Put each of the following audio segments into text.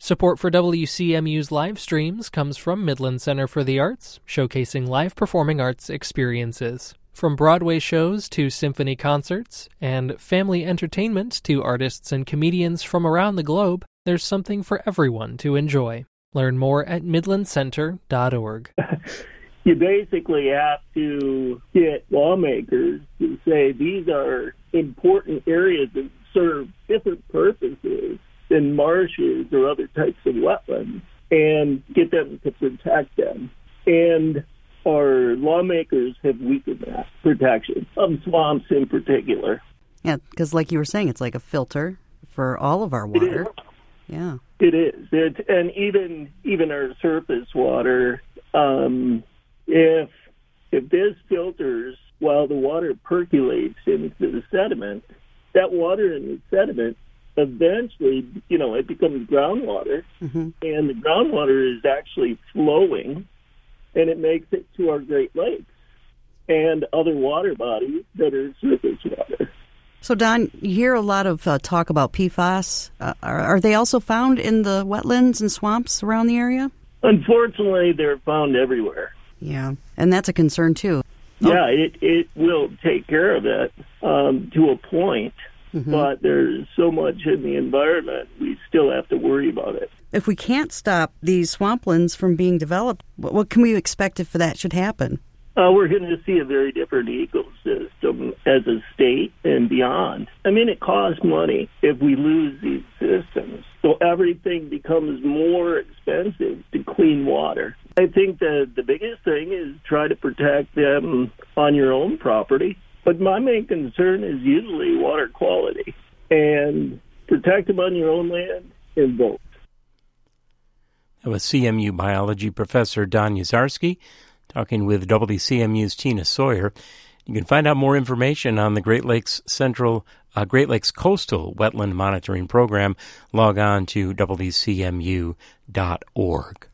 Support for WCMU's live streams comes from Midland Center for the Arts, showcasing live performing arts experiences. From Broadway shows to symphony concerts, and family entertainment to artists and comedians from around the globe, there's something for everyone to enjoy. Learn more at midlandcenter.org. You basically have to get lawmakers to say these are important areas that serve different purposes than marshes or other types of wetlands, and get them to protect them. And our lawmakers have weakened that protection of swamps in particular. Yeah, because like you were saying, it's like a filter for all of our water. It is. Yeah, it is. And even our surface water, if this filters while the water percolates into the sediment, that water in the sediment eventually, it becomes groundwater, and the groundwater is actually flowing, and it makes it to our Great Lakes and other water bodies that are surface water. So, Don, you hear a lot of talk about PFAS. Are they also found in the wetlands and swamps around the area? Unfortunately, they're found everywhere. Yeah, and that's a concern, too. Yeah, it will take care of it to a point, but there's so much in the environment, we still have to worry about it. If we can't stop these swamplands from being developed, what can we expect if that should happen? We're going to see a very different ecosystem as a state and beyond. I mean, it costs money if we lose these systems. So everything becomes more expensive to clean water. I think that the biggest thing is try to protect them on your own property. But my main concern is usually water quality. And protect them on your own land and vote. That was CMU biology professor Don Yuzarski talking with WCMU's Tina Sawyer. You can find out more information on the Great Lakes Coastal Wetland Monitoring Program. Log on to WCMU.org.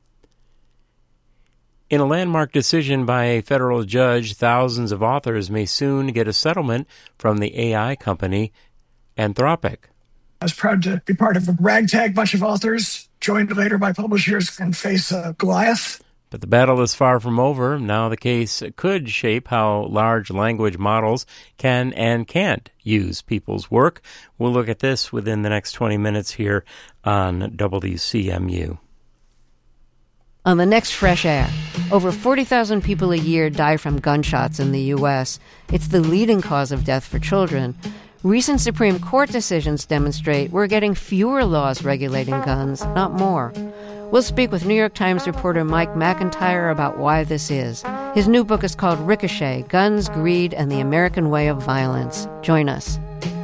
In a landmark decision by a federal judge, thousands of authors may soon get a settlement from the AI company Anthropic. I was proud to be part of a ragtag bunch of authors, joined later by publishers, and face Goliath. But the battle is far from over. Now the case could shape how large language models can and can't use people's work. We'll look at this within the next 20 minutes here on WCMU. On the next Fresh Air, over 40,000 people a year die from gunshots in the U.S. It's the leading cause of death for children. Recent Supreme Court decisions demonstrate we're getting fewer laws regulating guns, not more. We'll speak with New York Times reporter Mike McIntyre about why this is. His new book is called Ricochet, Guns, Greed, and the American Way of Violence. Join us.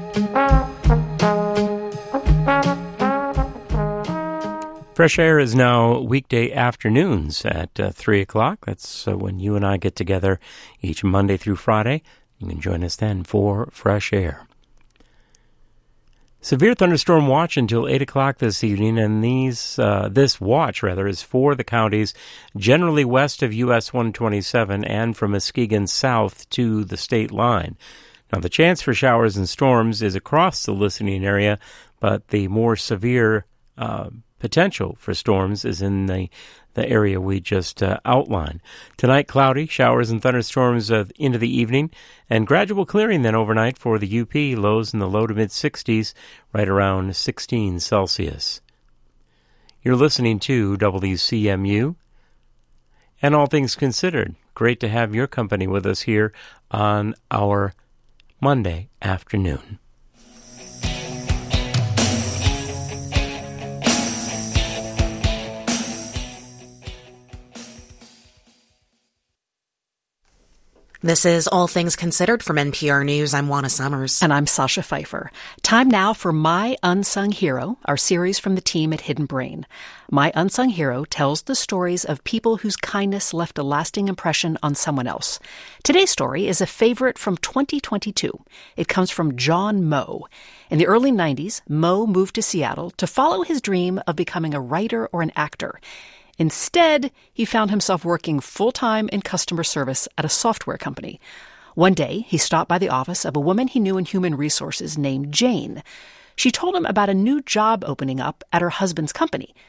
Fresh Air is now weekday afternoons at 3 o'clock. That's when you and I get together each Monday through Friday. You can join us then for Fresh Air. Severe thunderstorm watch until 8 o'clock this evening, and this watch is for the counties generally west of US 127 and from Muskegon south to the state line. Now, the chance for showers and storms is across the listening area, but the more severe potential for storms is in the area we just outlined. Tonight, cloudy, showers and thunderstorms into the evening, and gradual clearing then overnight for the UP, lows in the low to mid-60s, right around 16 Celsius. You're listening to WCMU and All Things Considered. Great to have your company with us here on our Monday afternoon. This is All Things Considered from NPR News. I'm Juana Summers. And I'm Sasha Pfeiffer. Time now for My Unsung Hero, our series from the team at Hidden Brain. My Unsung Hero tells the stories of people whose kindness left a lasting impression on someone else. Today's story is a favorite from 2022. It comes from John Moe. In the early 90s, Moe moved to Seattle to follow his dream of becoming a writer or an actor. Instead, he found himself working full-time in customer service at a software company. One day, he stopped by the office of a woman he knew in human resources named Jane. She told him about a new job opening up at her husband's company.